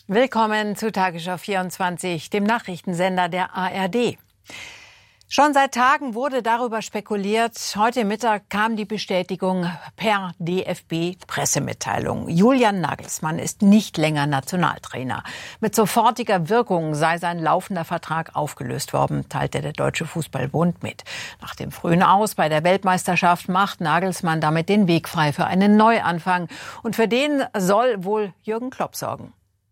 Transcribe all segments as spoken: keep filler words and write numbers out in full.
Willkommen zu Tagesschau vierundzwanzig, dem Nachrichtensender der A R D. Schon seit Tagen wurde darüber spekuliert. Heute Mittag kam die Bestätigung per D F B-Pressemitteilung. Julian Nagelsmann ist nicht länger Nationaltrainer. Mit sofortiger Wirkung sei sein laufender Vertrag aufgelöst worden, teilte der Deutsche Fußballbund mit. Nach dem frühen Aus bei der Weltmeisterschaft macht Nagelsmann damit den Weg frei für einen Neuanfang. Und für den soll wohl Jürgen Klopp sorgen.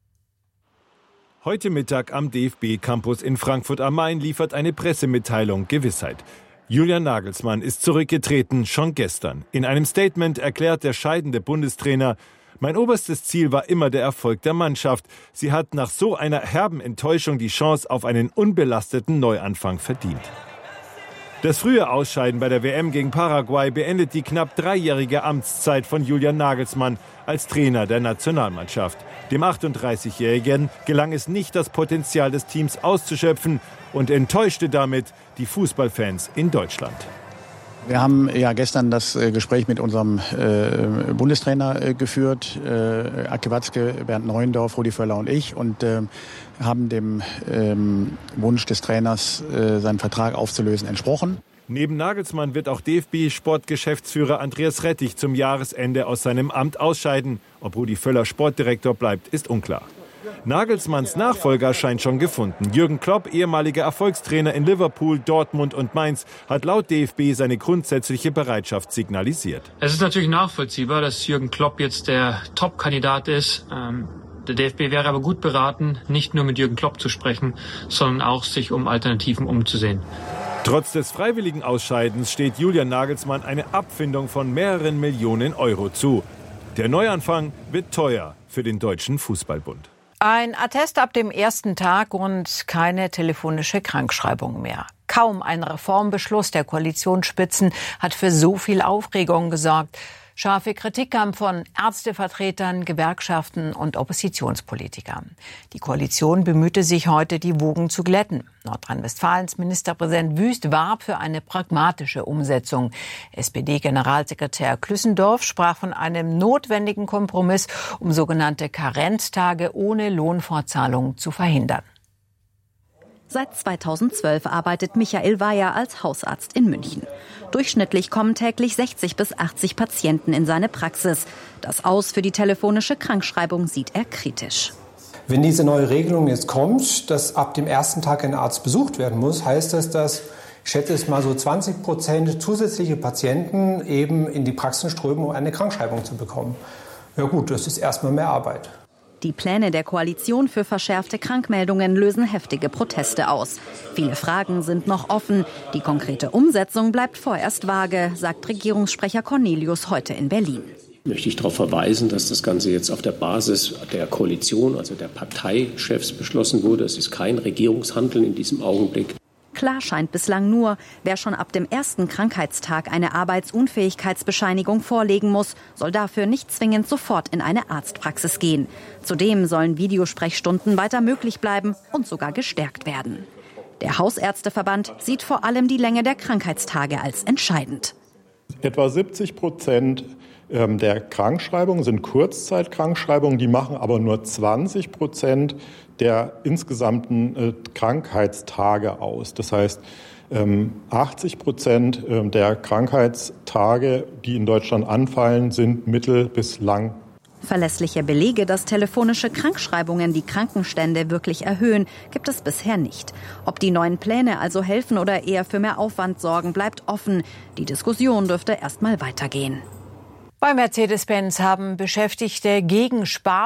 Heute Mittag am D F B-Campus in Frankfurt am Main liefert eine Pressemitteilung Gewissheit. Julian Nagelsmann ist zurückgetreten, schon gestern. In einem Statement erklärt der scheidende Bundestrainer: Mein oberstes Ziel war immer der Erfolg der Mannschaft. Sie hat nach so einer herben Enttäuschung die Chance auf einen unbelasteten Neuanfang verdient. Das frühe Ausscheiden bei der W M gegen Paraguay beendet die knapp dreijährige Amtszeit von Julian Nagelsmann als Trainer der Nationalmannschaft. Dem achtunddreißigjährigen gelang es nicht, das Potenzial des Teams auszuschöpfen und enttäuschte damit die Fußballfans in Deutschland. Wir haben ja gestern das Gespräch mit unserem äh, Bundestrainer äh, geführt, äh, Ake Watzke, Bernd Neuendorf, Rudi Völler und ich, und äh, haben dem ähm, Wunsch des Trainers, äh, seinen Vertrag aufzulösen, entsprochen. Neben Nagelsmann wird auch D F B-Sportgeschäftsführer Andreas Rettich zum Jahresende aus seinem Amt ausscheiden. Ob Rudi Völler Sportdirektor bleibt, ist unklar. Nagelsmanns Nachfolger scheint schon gefunden. Jürgen Klopp, ehemaliger Erfolgstrainer in Liverpool, Dortmund und Mainz, hat laut D F B seine grundsätzliche Bereitschaft signalisiert. Es ist natürlich nachvollziehbar, dass Jürgen Klopp jetzt der Top-Kandidat ist. Ähm, der D F B wäre aber gut beraten, nicht nur mit Jürgen Klopp zu sprechen, sondern auch sich um Alternativen umzusehen. Trotz des freiwilligen Ausscheidens steht Julian Nagelsmann eine Abfindung von mehreren Millionen Euro zu. Der Neuanfang wird teuer für den Deutschen Fußballbund. Ein Attest ab dem ersten Tag und keine telefonische Krankschreibung mehr. Kaum ein Reformbeschluss der Koalitionsspitzen hat für so viel Aufregung gesorgt. Scharfe Kritik kam von Ärztevertretern, Gewerkschaften und Oppositionspolitikern. Die Koalition bemühte sich heute, die Wogen zu glätten. Nordrhein-Westfalens Ministerpräsident Wüst warb für eine pragmatische Umsetzung. S P D-Generalsekretär Klüssendorf sprach von einem notwendigen Kompromiss, um sogenannte Karenztage ohne Lohnfortzahlung zu verhindern. Seit zweitausendzwölf arbeitet Michael Weyer als Hausarzt in München. Durchschnittlich kommen täglich sechzig bis achtzig Patienten in seine Praxis. Das Aus für die telefonische Krankschreibung sieht er kritisch. Wenn diese neue Regelung jetzt kommt, dass ab dem ersten Tag ein Arzt besucht werden muss, heißt das, dass, ich schätze es mal so, zwanzig Prozent zusätzliche Patienten eben in die Praxen strömen, um eine Krankschreibung zu bekommen. Ja gut, das ist erstmal mehr Arbeit. Die Pläne der Koalition für verschärfte Krankmeldungen lösen heftige Proteste aus. Viele Fragen sind noch offen. Die konkrete Umsetzung bleibt vorerst vage, sagt Regierungssprecher Cornelius heute in Berlin. Möchte ich darauf verweisen, dass das Ganze jetzt auf der Basis der Koalition, also der Parteichefs, beschlossen wurde. Es ist kein Regierungshandeln in diesem Augenblick. Klar scheint bislang nur, wer schon ab dem ersten Krankheitstag eine Arbeitsunfähigkeitsbescheinigung vorlegen muss, soll dafür nicht zwingend sofort in eine Arztpraxis gehen. Zudem sollen Videosprechstunden weiter möglich bleiben und sogar gestärkt werden. Der Hausärzteverband sieht vor allem die Länge der Krankheitstage als entscheidend. Etwa siebzig Prozent der Krankschreibungen sind Kurzzeitkrankschreibungen, die machen aber nur zwanzig Prozent der insgesamten Krankheitstage aus. Das heißt, achtzig Prozent der Krankheitstage, die in Deutschland anfallen, sind mittel- bis lang. Verlässliche Belege, dass telefonische Krankschreibungen die Krankenstände wirklich erhöhen, gibt es bisher nicht. Ob die neuen Pläne also helfen oder eher für mehr Aufwand sorgen, bleibt offen. Die Diskussion dürfte erst mal weitergehen. Bei Mercedes-Benz haben Beschäftigte gegen Spar